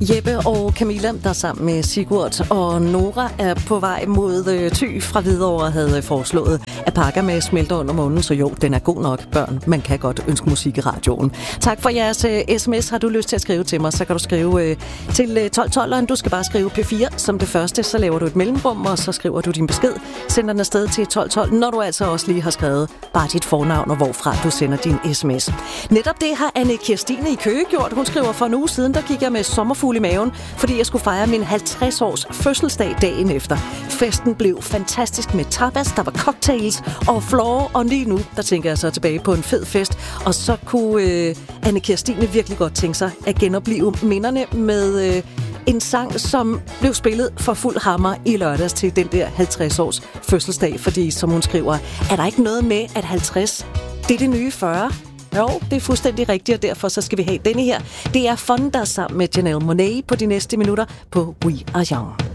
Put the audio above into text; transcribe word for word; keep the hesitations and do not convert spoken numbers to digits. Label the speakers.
Speaker 1: Jeppe og Camilla, der sammen med Sigurd og Nora er på vej mod øh, Thy fra Hvidovre, havde foreslået at pakke med smelter under munden, så jo, den er god nok, børn. Man kan godt ønske musik i radioen. Tak for jeres øh, sms. Har du lyst til at skrive til mig, så kan du skrive øh, til øh, tolv tolv. Du skal bare skrive P fire som det første, så laver du et mellemrum, og så skriver du din besked. Sender den afsted til tolv tolv, når du altså også lige har skrevet bare dit fornavn og hvorfra du sender din sms. Netop det har Anne Kirstine i Køge gjort. Hun skriver, for en uge siden, der gik jeg med sommerfugle i maven, fordi jeg skulle fejre min halvtreds års fødselsdag dagen efter. Festen blev fantastisk med tapas, der var cocktails og floor, og lige nu, der tænker jeg så tilbage på en fed fest, og så kunne øh, Anne Kirstine virkelig godt tænke sig at genopleve minderne med øh, en sang, som blev spillet for fuld hammer i lørdags til den der halvtreds års fødselsdag, fordi som hun skriver, er der ikke noget med, at halvtreds, det er det nye fyrre? Jo, det er fuldstændig rigtigt, og derfor så skal vi have denne her. Det er Fonda sammen med Janelle Monáe på de næste minutter på We Are Young.